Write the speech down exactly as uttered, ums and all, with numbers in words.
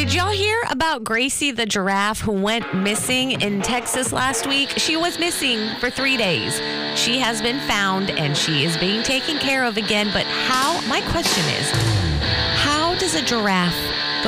Did y'all hear about Gracie the giraffe who went missing in Texas last week? She was missing for three days. She has been found and she is being taken care of again. But how, my question is, how does a giraffe